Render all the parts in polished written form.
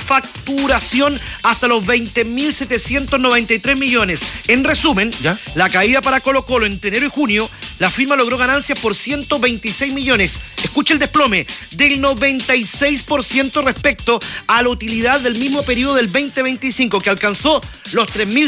facturación hasta los 20.793 millones. En resumen, ¿ya? La caída para Colo-Colo entre enero y junio, la firma logró ganancias por 126 millones. Escucha el desplome del 96% respecto a la utilidad del mismo periodo del 2025, que alcanzó los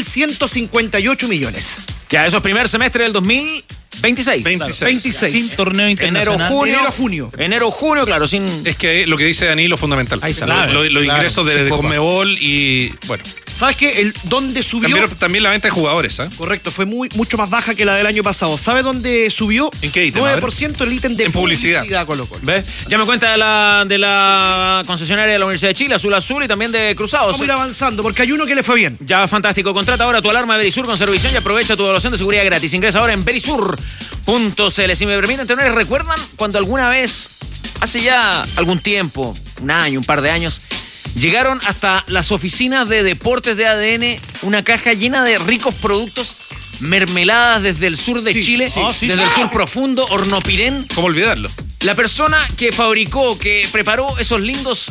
3.158 millones. Ya, eso es primer semestre del 2026. 26. Sin torneo internacional. Enero-junio, claro, sin... Es que lo que dice Danilo es fundamental. Ahí está. Los ingresos de Conmebol y, bueno. ¿Sabes qué? ¿Dónde subió? También la venta de jugadores, ¿eh? Correcto, fue mucho más baja que la del año pasado. ¿Sabe dónde subió? ¿En qué ítem? 9% el ítem de publicidad Colo-Colo. ¿Ves? Ya me cuenta de la concesionaria de la Universidad de Chile, Azul y también de Cruzados. Vamos a ir avanzando, porque hay uno que le fue bien. Ya, fantástico. Contrata ahora tu alarma de Verisur con Servivisión y aprovecha tu evaluación de seguridad gratis. Ingresa ahora en verisur.cl. Si me permiten tener, ¿recuerdan cuando alguna vez, hace ya algún tiempo, un año, un par de años, llegaron hasta las oficinas de deportes de ADN una caja llena de ricos productos, mermeladas desde el sur de Chile, desde el sur profundo, Hornopirén? ¿Cómo olvidarlo? La persona que fabricó, que preparó esos lindos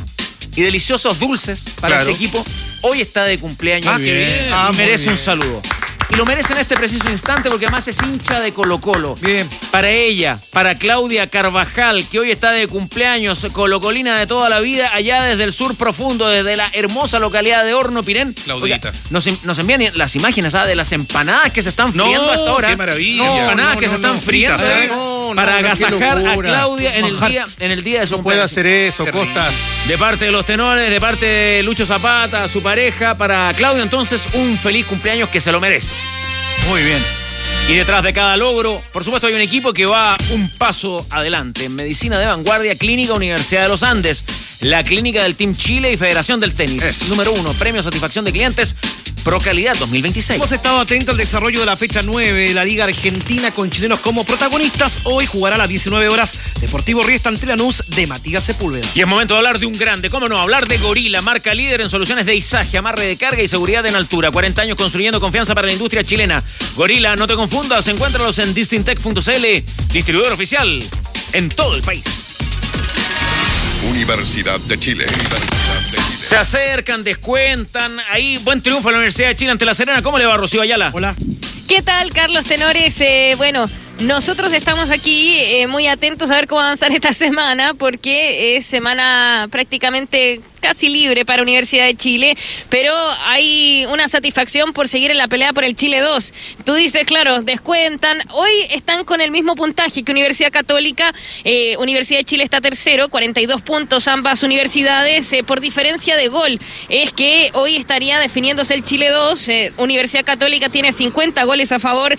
y deliciosos dulces para este equipo, hoy está de cumpleaños. Qué bien. Merece un saludo. Y lo merece en este preciso instante porque además es hincha de Colo-Colo. Bien. Para ella, para Claudia Carvajal, que hoy está de cumpleaños, colocolina de toda la vida, allá desde el sur profundo, desde la hermosa localidad de Hornopirén. Claudita. Oiga, nos envían las imágenes de las empanadas que se están friendo hasta ahora. ¡Qué maravilla! Empanadas que se están friendo para agasajar a Claudia en el día de su No puede hacer eso, Costas. De parte de los tenores, de parte de Lucho Zapata, su pareja, para Claudia, entonces, un feliz cumpleaños que se lo merece. Muy bien. Y detrás de cada logro, por supuesto, hay un equipo que va un paso adelante. En medicina de vanguardia, Clínica Universidad de los Andes, la clínica del Team Chile y Federación del Tenis. Número 1, Premio Satisfacción de Clientes, Procalidad 2026. Hemos estado atentos al desarrollo de la fecha 9 de la Liga Argentina con chilenos como protagonistas. Hoy jugará a las 19 horas Deportivo Riestra ante Lanús de Matías Sepúlveda. Y es momento de hablar de un grande, ¿cómo no? Hablar de Gorila, marca líder en soluciones de izaje, amarre de carga y seguridad en altura. 40 años construyendo confianza para la industria chilena. Gorila, no te confundas, encuéntralos en distintec.cl, distribuidor oficial en todo el país. Universidad de Chile. Se acercan, descuentan. Ahí, buen triunfo a la Universidad de Chile ante La Serena. ¿Cómo le va, Rocío Ayala? Hola. ¿Qué tal, Carlos Tenores? Bueno, nosotros estamos aquí muy atentos a ver cómo avanzar esta semana, porque es semana prácticamente casi libre para Universidad de Chile, pero hay una satisfacción por seguir en la pelea por el Chile 2. Tú dices, claro, descuentan. Hoy están con el mismo puntaje que Universidad Católica. Universidad de Chile está tercero, 42 puntos ambas universidades, por diferencia de gol. Es que hoy estaría definiéndose el Chile 2. Universidad Católica tiene 50 goles a favor,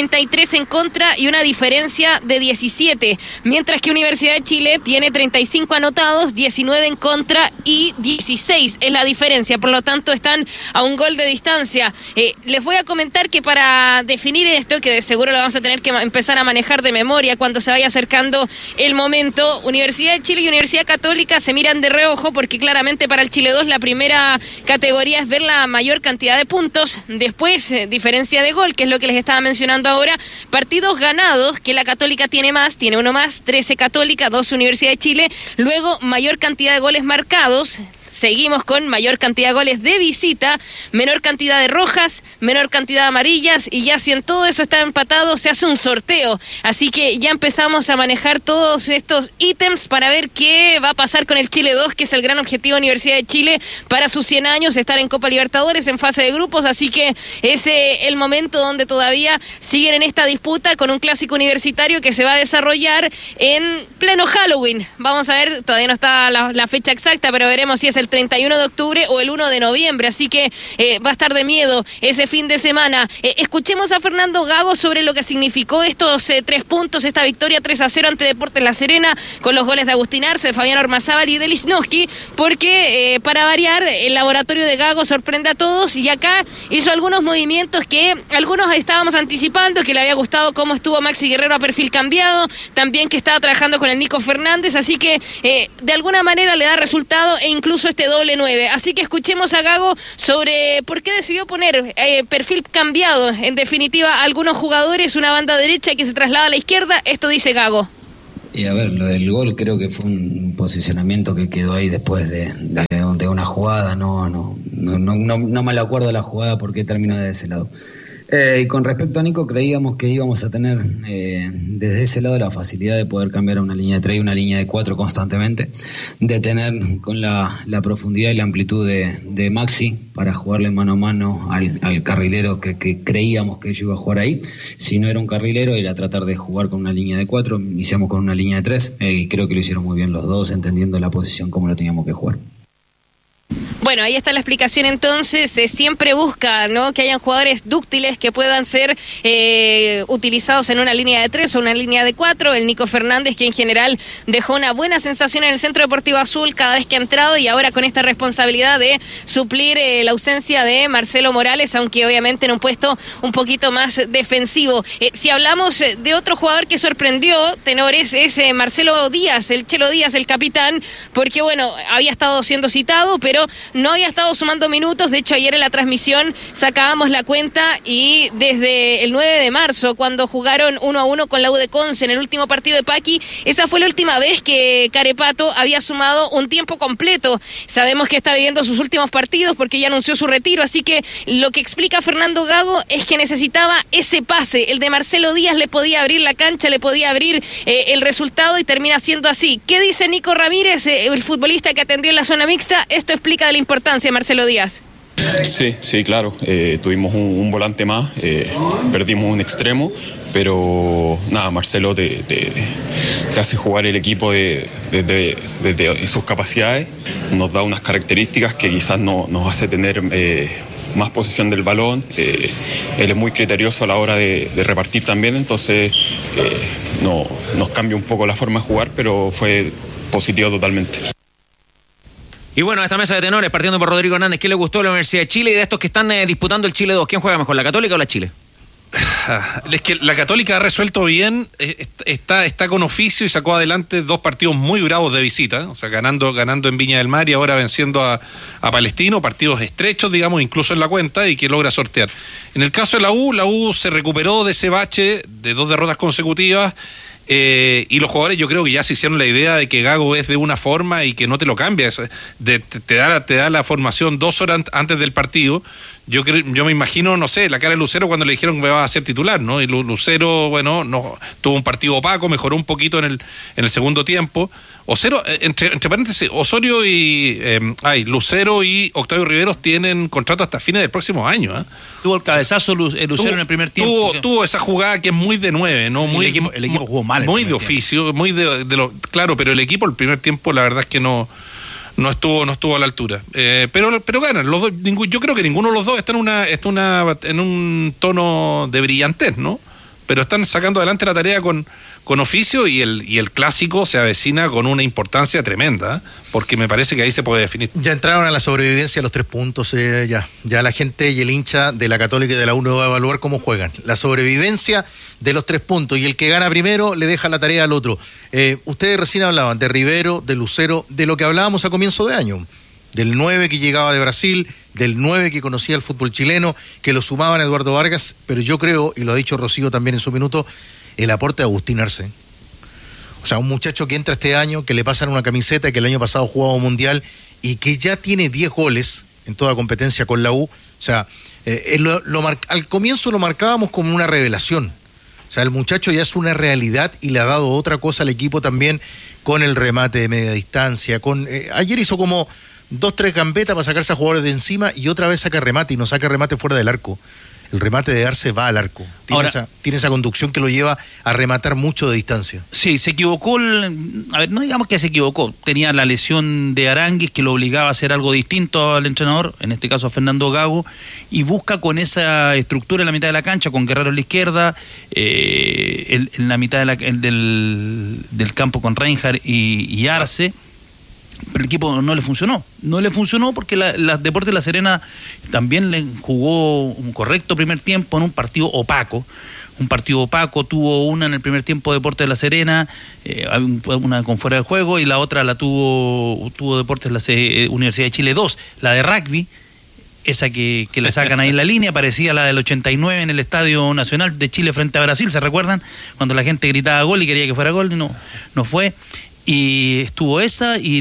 33 en contra y una diferencia de 17. Mientras que Universidad de Chile tiene 35 anotados, 19 en contra y 16 es la diferencia, por lo tanto están a un gol de distancia. Les voy a comentar que para definir esto, que de seguro lo vamos a tener que empezar a manejar de memoria cuando se vaya acercando el momento, Universidad de Chile y Universidad Católica se miran de reojo porque claramente para el Chile 2 la primera categoría es ver la mayor cantidad de puntos, después diferencia de gol, que es lo que les estaba mencionando ahora, partidos ganados, que la Católica tiene más, tiene uno más, 13 Católica, 12 Universidad de Chile, luego mayor cantidad de goles marcados. Seguimos con mayor cantidad de goles de visita, menor cantidad de rojas, menor cantidad de amarillas, y ya si en todo eso está empatado, se hace un sorteo. Así que ya empezamos a manejar todos estos ítems para ver qué va a pasar con el Chile 2, que es el gran objetivo de Universidad de Chile para sus 100 años, estar en Copa Libertadores en fase de grupos. Así que es el momento donde todavía siguen en esta disputa con un clásico universitario que se va a desarrollar en pleno Halloween. Vamos a ver, todavía no está la fecha exacta, pero veremos si es el 31 de octubre o el 1 de noviembre, así que va a estar de miedo ese fin de semana. Escuchemos a Fernando Gago sobre lo que significó estos 3 puntos, esta victoria 3-0 ante Deportes La Serena, con los goles de Agustín Arce, de Fabián Ormazábal y de Lichnowsky, porque para variar, el laboratorio de Gago sorprende a todos, y acá hizo algunos movimientos que algunos estábamos anticipando, que le había gustado cómo estuvo Maxi Guerrero a perfil cambiado, también que estaba trabajando con el Nico Fernández, así que de alguna manera le da resultado, e incluso este doble 9. Así que escuchemos a Gago sobre por qué decidió poner perfil cambiado, en definitiva, algunos jugadores, una banda derecha que se traslada a la izquierda. Esto dice Gago. Y a ver, lo del gol creo que fue un posicionamiento que quedó ahí después de una jugada. No me lo acuerdo de la jugada porque terminó de ese lado. Y con respecto a Nico, creíamos que íbamos a tener desde ese lado la facilidad de poder cambiar a una línea de 3 y una línea de 4 constantemente, de tener con la profundidad y la amplitud de Maxi para jugarle mano a mano al carrilero que creíamos que yo iba a jugar ahí. Si no era un carrilero, era tratar de jugar con una línea de 4, iniciamos con una línea de 3 y creo que lo hicieron muy bien los dos, entendiendo la posición como lo teníamos que jugar. Bueno, ahí está la explicación entonces. Siempre busca, ¿no?, que hayan jugadores dúctiles que puedan ser utilizados en una línea de 3 o una línea de 4. El Nico Fernández, que en general dejó una buena sensación en el Centro Deportivo Azul cada vez que ha entrado, y ahora con esta responsabilidad de suplir la ausencia de Marcelo Morales, aunque obviamente en un puesto un poquito más defensivo. Si hablamos de otro jugador que sorprendió, tenores, es Marcelo Díaz, el Chelo Díaz, el capitán, porque bueno, había estado siendo citado, pero no había estado sumando minutos. De hecho, ayer en la transmisión sacábamos la cuenta y desde el 9 de marzo, cuando jugaron 1-1 con la U de Conce en el último partido de Paqui, esa fue la última vez que Carepato había sumado un tiempo completo. Sabemos que está viviendo sus últimos partidos porque ya anunció su retiro, así que lo que explica Fernando Gago es que necesitaba ese pase. El de Marcelo Díaz le podía abrir la cancha, le podía abrir el resultado, y termina siendo así. ¿Qué dice Nico Ramírez, el futbolista que atendió en la zona mixta? Esto explica de la importancia de Marcelo Díaz. Sí, claro. Tuvimos un volante más, perdimos un extremo, pero nada, Marcelo te hace jugar el equipo desde sus capacidades, nos da unas características que quizás nos hace tener más posesión del balón. Él es muy criterioso a la hora de repartir también, entonces nos cambia un poco la forma de jugar, pero fue positivo totalmente. Y bueno, esta mesa de tenores, partiendo por Rodrigo Hernández, ¿qué le gustó de la Universidad de Chile? Y de estos que están disputando el Chile 2, ¿quién juega mejor, la Católica o la Chile? Es que la Católica ha resuelto bien, está con oficio y sacó adelante 2 partidos muy bravos de visita, o sea, ganando en Viña del Mar y ahora venciendo a Palestino, partidos estrechos, digamos, incluso en la cuenta, y que logra sortear. En el caso de la U se recuperó de ese bache de 2 derrotas consecutivas. Y los jugadores, yo creo que ya se hicieron la idea de que Gago es de una forma y que no te lo cambia. Te da la formación 2 horas antes del partido. Yo me imagino, no sé, la cara de Lucero cuando le dijeron que va a ser titular, ¿no? Y Lucero, bueno, no tuvo un partido opaco, mejoró un poquito en el segundo tiempo. Entre paréntesis, Osorio y Lucero y Octavio Riveros tienen contrato hasta fines del próximo año, ¿eh? Tuvo el cabezazo Lucero en el primer tiempo. Tuvo esa jugada que es muy de 9, ¿no? El equipo jugó mal. Muy de oficio, muy claro, pero el equipo el primer tiempo la verdad es que no estuvo a la altura. Pero ganan los dos. Yo creo que ninguno de los dos está en un tono de brillantez, ¿no? Pero están sacando adelante la tarea con oficio, y el clásico se avecina con una importancia tremenda, ¿eh? Porque me parece que ahí se puede definir. Ya entraron a la sobrevivencia los 3 puntos, ya la gente y el hincha de la Católica y de la U va a evaluar cómo juegan. La sobrevivencia de los 3 puntos, y el que gana primero le deja la tarea al otro. Ustedes recién hablaban de Rivero, de Lucero, de lo que hablábamos a comienzo de año, del 9 que llegaba de Brasil, del 9 que conocía el fútbol chileno, que lo sumaban a Eduardo Vargas, pero yo creo, y lo ha dicho Rocío también en su minuto, el aporte de Agustín Arce. O sea, un muchacho que entra este año, que le pasan una camiseta, que el año pasado jugaba un mundial y que ya tiene 10 goles en toda competencia con la U. O sea, al comienzo lo marcábamos como una revelación. O sea, el muchacho ya es una realidad y le ha dado otra cosa al equipo también, con el remate de media distancia. Ayer hizo como 2-3 gambetas para sacarse a jugadores de encima, y otra vez saca remate, y no saca remate fuera del arco. El remate de Arce va al arco. Tiene esa conducción que lo lleva a rematar mucho de distancia. Sí, se equivocó. No digamos que se equivocó. Tenía la lesión de Aránguiz que lo obligaba a hacer algo distinto al entrenador, en este caso a Fernando Gago, y busca con esa estructura en la mitad de la cancha, con Guerrero en la izquierda, en la mitad del campo con Reinhardt y Arce. Pero el equipo no le funcionó porque Deportes La Serena también le jugó un correcto primer tiempo en un partido opaco, tuvo una en el primer tiempo Deportes La Serena, una con fuera de juego, y la otra la tuvo Deportes Universidad de Chile 2, la de rugby, esa que le sacan ahí en la línea, parecía la del 89 en el Estadio Nacional de Chile frente a Brasil, ¿se recuerdan? Cuando la gente gritaba gol y quería que fuera gol, y no fue. Y estuvo esa y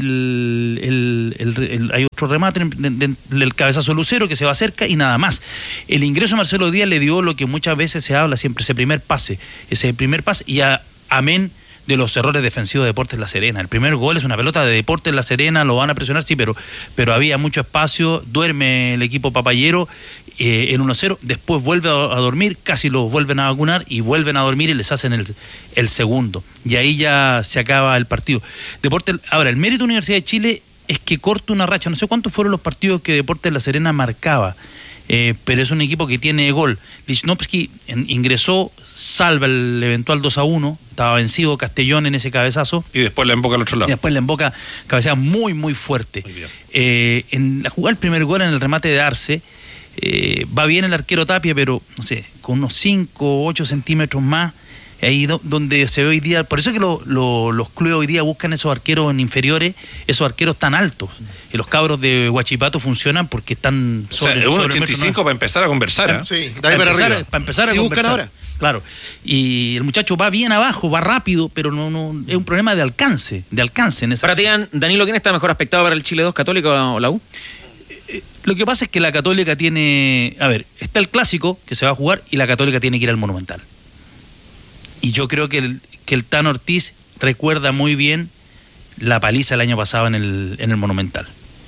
hay otro remate del cabezazo Lucero que se va cerca y nada más. El ingreso de Marcelo Díaz le dio lo que muchas veces se habla siempre, ese primer pase y amén de los errores defensivos de Deportes La Serena. El primer gol es una pelota de Deportes La Serena, lo van a presionar, sí, pero había mucho espacio, duerme el equipo papayero en 1-0, después vuelve a dormir, casi los vuelven a vacunar y vuelven a dormir y les hacen el segundo. Y ahí ya se acaba el partido. Ahora, el mérito de Universidad de Chile es que corta una racha, no sé cuántos fueron los partidos que Deportes La Serena marcaba, pero es un equipo que tiene gol. Lichnowsky ingresó, salva el eventual 2-1, estaba vencido Castellón en ese cabezazo. Y después la emboca al otro lado. Y después la emboca, cabecea muy, muy fuerte. Muy en la jugada, el primer gol en el remate de Arce, va bien el arquero Tapia, pero no sé, con unos 5 o 8 centímetros más, ahí donde se ve hoy día, por eso es que los clubes hoy día buscan esos arqueros en inferiores, esos arqueros tan altos. Y los cabros de Huachipato funcionan porque están sobre 1.85 para empezar a conversar. Sí, para empezar a conversar. Ahora. Claro. Y el muchacho va bien abajo, va rápido, pero no es un problema de alcance en esa. Para ti, Danilo, ¿quién está mejor aspectado para el Chile 2, Católica o la U? Lo que pasa es que la Católica tiene, está el clásico que se va a jugar y la Católica tiene que ir al Monumental. Y yo creo que el Tano Ortiz recuerda muy bien la paliza el año pasado en el Monumental.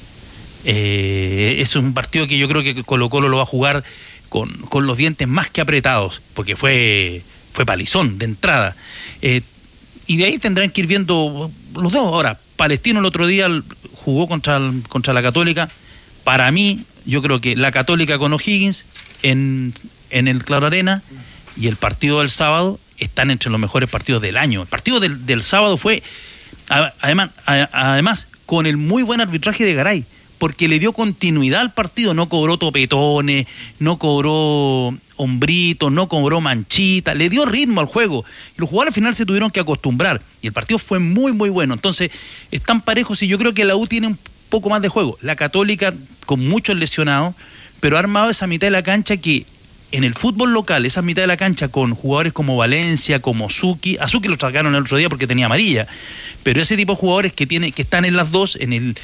Es un partido que yo creo que Colo-Colo lo va a jugar con los dientes más que apretados, porque fue palizón de entrada. Y de ahí tendrán que ir viendo los dos. Ahora, Palestino el otro día jugó contra la Católica. Para mí, yo creo que la Católica con O'Higgins en el Claro Arena y el partido del sábado están entre los mejores partidos del año. El partido del sábado fue, además, con el muy buen arbitraje de Garay, porque le dio continuidad al partido, no cobró topetones, no cobró hombritos, no cobró manchita, le dio ritmo al juego. Y los jugadores al final se tuvieron que acostumbrar, y el partido fue muy, muy bueno. Entonces, están parejos y yo creo que la U tiene un poco más de juego. La Católica, con muchos lesionados, pero ha armado esa mitad de la cancha que en el fútbol local, esa mitad de la cancha con jugadores como Valencia, como Azuki lo sacaron el otro día porque tenía amarilla, pero ese tipo de jugadores que están en las dos, en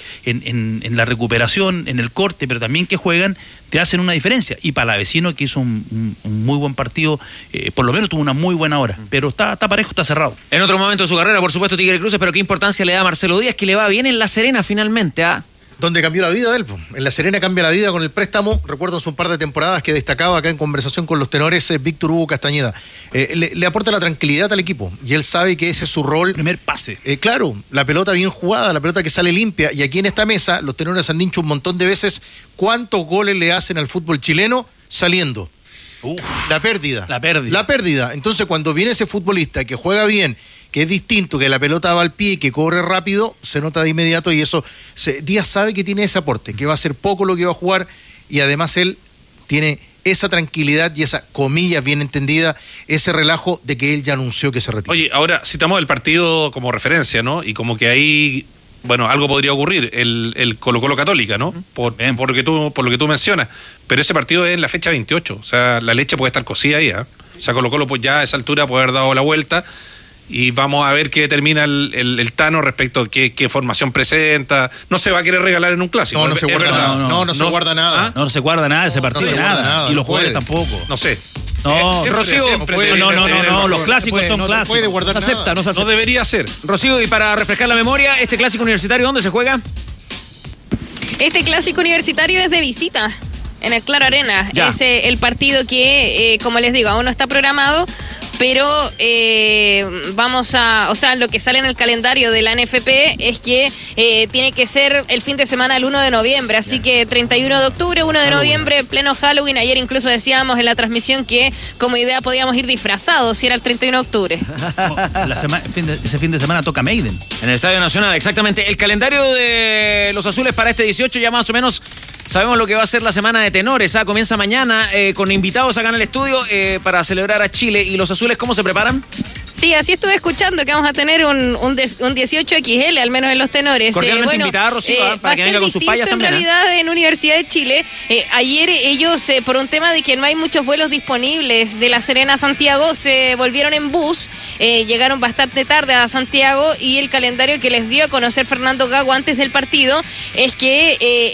la recuperación, en el corte, pero también que juegan, te hacen una diferencia. Y Palavecino, que hizo un muy buen partido, por lo menos tuvo una muy buena hora, pero está parejo, está cerrado. En otro momento de su carrera, por supuesto, Tigre Cruces, pero qué importancia le da a Marcelo Díaz, que le va bien en La Serena finalmente, donde cambió la vida de él. En La Serena cambia la vida con el préstamo. Recuerdo hace un par de temporadas que destacaba acá en conversación con los tenores Víctor Hugo Castañeda. Le aporta la tranquilidad al equipo y él sabe que ese es su rol. Primer pase. Claro, la pelota bien jugada, la pelota que sale limpia. Y aquí en esta mesa los tenores han dicho un montón de veces cuántos goles le hacen al fútbol chileno saliendo. La pérdida. La pérdida. Entonces cuando viene ese futbolista que juega bien, que es distinto, que la pelota va al pie, que corre rápido, se nota de inmediato y eso, Díaz sabe que tiene ese aporte, que va a ser poco lo que va a jugar y además él tiene esa tranquilidad y esa, comillas bien entendida, ese relajo de que él ya anunció que se retira. Oye, ahora citamos el partido como referencia, ¿no? Y como que ahí, bueno, algo podría ocurrir, el Colo-Colo Católica, ¿no? Por lo que tú mencionas, pero ese partido es en la fecha 28, o sea, la leche puede estar cocida ahí, O sea, Colo-Colo pues ya a esa altura puede haber dado la vuelta. Y vamos a ver qué determina el Tano respecto a qué formación presenta. No se va a querer regalar en un clásico. No se guarda nada. No se guarda nada. No se guarda nada de ese partido. No se guarda nada. Y los jugadores tampoco. No sé. No, Rocío, no, los clásicos son clásicos. Puede guardar no se acepta. No debería ser. Rocío, y para refrescar la memoria, ¿este clásico universitario dónde se juega? Este clásico universitario es de visita en el Claro Arena. Ya. Es el partido que, como les digo, aún no está programado, pero lo que sale en el calendario de la NFP es que tiene que ser el fin de semana del 1 de noviembre, así que 31 de octubre, 1 de noviembre, pleno Halloween. Ayer incluso decíamos en la transmisión que como idea podíamos ir disfrazados si era el 31 de octubre. Ese fin de semana toca Maiden. En el Estadio Nacional, exactamente. El calendario de los azules para este 18 ya más o menos sabemos lo que va a ser la semana de tenores. Comienza mañana con invitados acá en el estudio para celebrar a Chile. ¿Y los azules cómo se preparan? Sí, así estuve escuchando que vamos a tener un 18XL, al menos en los tenores. Cordialmente invitada, Rocío, para que venga con sus payas también. En realidad, en Universidad de Chile, ayer ellos, por un tema de que no hay muchos vuelos disponibles de La Serena a Santiago, se volvieron en bus, llegaron bastante tarde a Santiago y el calendario que les dio a conocer Fernando Gago antes del partido es que